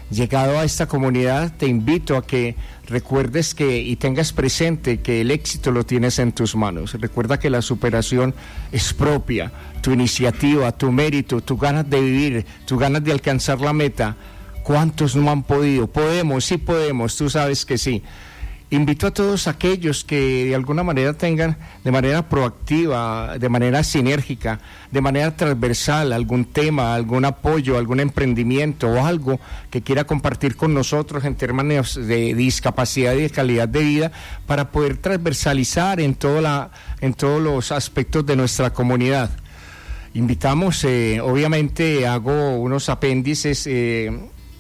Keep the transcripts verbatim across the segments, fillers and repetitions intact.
llegado a esta comunidad, te invito a que recuerdes que y tengas presente que el éxito lo tienes en tus manos. Recuerda que la superación es propia, tu iniciativa, tu mérito, tus ganas de vivir, tus ganas de alcanzar la meta. ¿Cuántos no han podido? Podemos, sí podemos, tú sabes que sí. Invito a todos aquellos que de alguna manera tengan de manera proactiva, de manera sinérgica, de manera transversal algún tema, algún apoyo, algún emprendimiento o algo que quiera compartir con nosotros en términos de discapacidad y de calidad de vida para poder transversalizar en, toda la, en todos los aspectos de nuestra comunidad. Invitamos, eh, obviamente hago unos apéndices, eh,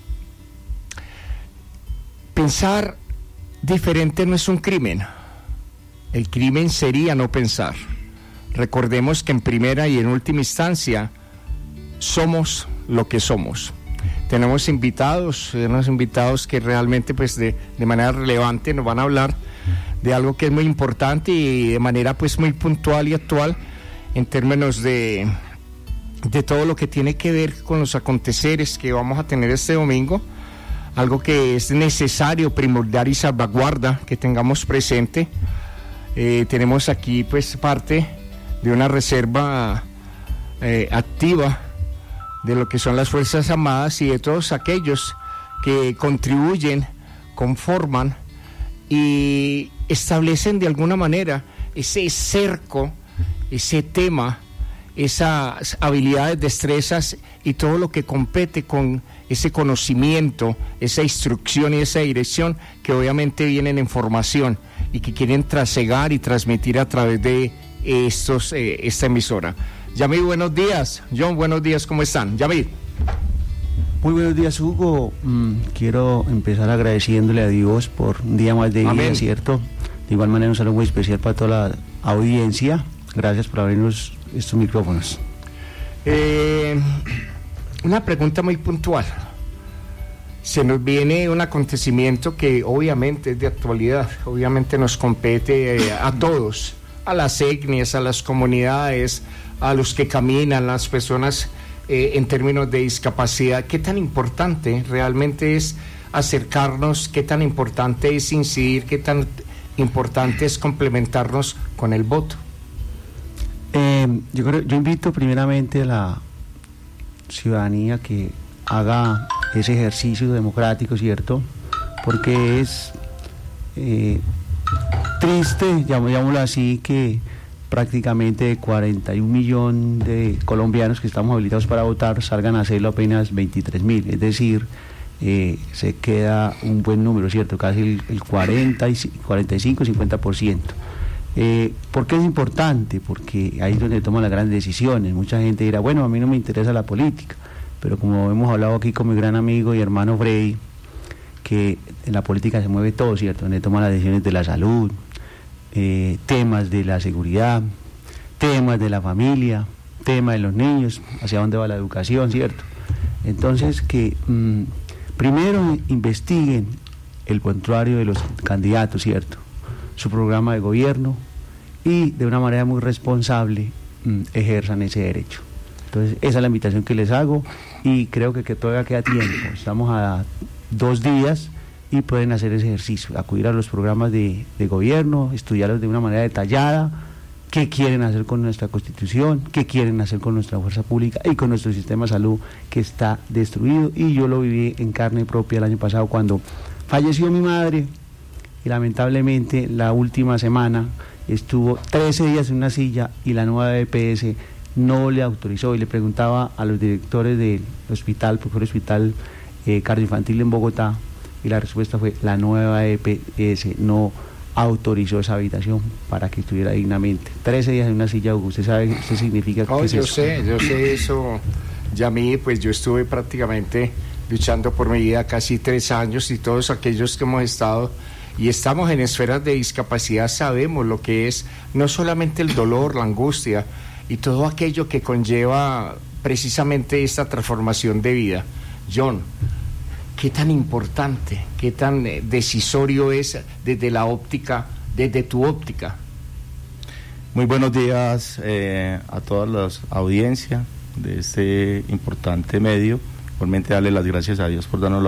pensar diferente no es un crimen. El crimen sería no pensar. Recordemos que en primera y en última instancia somos lo que somos. Tenemos invitados, unos invitados que realmente pues de, de manera relevante nos van a hablar de algo que es muy importante y de manera pues muy puntual y actual en términos de, de todo lo que tiene que ver con los aconteceres que vamos a tener este domingo. Algo que es necesario, primordial y salvaguarda que tengamos presente. Eh, tenemos aquí pues parte de una reserva eh, activa de lo que son las Fuerzas Armadas y de todos aquellos que contribuyen, conforman y establecen de alguna manera ese cerco, ese tema, esas habilidades, destrezas y todo lo que compete con ese conocimiento, esa instrucción y esa dirección que obviamente vienen en formación y que quieren trasegar y transmitir a través de estos, eh, esta emisora. Yamir, buenos días. John, buenos días, ¿cómo están? Yamir. Muy buenos días, Hugo. Mm, quiero empezar agradeciéndole a Dios por un día más de vida, Amén. ¿Cierto? De igual manera un saludo muy especial para toda la audiencia. Gracias por abrirnos estos micrófonos. Eh... Una pregunta muy puntual. Se nos viene un acontecimiento que obviamente es de actualidad, obviamente nos compete eh, a todos, a las etnias, a las comunidades, a los que caminan, las personas eh, en términos de discapacidad. ¿Qué tan importante realmente es acercarnos? ¿Qué tan importante es incidir? ¿Qué tan importante es complementarnos con el voto? Eh, yo creo, yo invito primeramente a la ciudadanía que haga ese ejercicio democrático, ¿cierto? Porque es eh, triste, llamémoslo así, que prácticamente cuarenta y un millones de colombianos que estamos habilitados para votar salgan a hacerlo apenas veintitrés mil, es decir, eh, se queda un buen número, ¿cierto? Casi el, el cuarenta y cinco, cincuenta por ciento. Eh, ¿Por qué es importante? Porque ahí es donde toman las grandes decisiones. Mucha gente dirá, bueno, a mí no me interesa la política, pero como hemos hablado aquí con mi gran amigo y hermano Freddy, que en la política se mueve todo, ¿cierto? Donde toman las decisiones de la salud, eh, temas de la seguridad, temas de la familia, temas de los niños, hacia dónde va la educación, ¿cierto? Entonces, que mmm, primero investiguen el prontuario de los candidatos, ¿cierto? Su programa de gobierno y de una manera muy responsable mmm, ejerzan ese derecho. Entonces esa es la invitación que les hago y creo que, que todavía queda tiempo, estamos a dos días y pueden hacer ese ejercicio, acudir a los programas de, de gobierno, estudiarlos de una manera detallada, qué quieren hacer con nuestra constitución, qué quieren hacer con nuestra fuerza pública y con nuestro sistema de salud que está destruido, y yo lo viví en carne propia el año pasado cuando falleció mi madre y lamentablemente la última semana estuvo trece días en una silla y la nueva E P S no le autorizó, y le preguntaba a los directores del hospital, porque fue el hospital eh, cardioinfantil en Bogotá, y la respuesta fue la nueva E P S no autorizó esa habitación para que estuviera dignamente. trece días en una silla, usted sabe, ¿qué significa? Oh, ¿qué es yo eso? sé, yo sé eso, ya a mí, pues yo estuve prácticamente luchando por mi vida casi tres años, y todos aquellos que hemos estado y estamos en esferas de discapacidad sabemos lo que es no solamente el dolor, la angustia y todo aquello que conlleva precisamente esta transformación de vida. John, ¿qué tan importante, qué tan decisorio es desde la óptica, desde tu óptica? Muy buenos días eh, a toda la audiencia de este importante medio. Igualmente darle las gracias a Dios por darnos la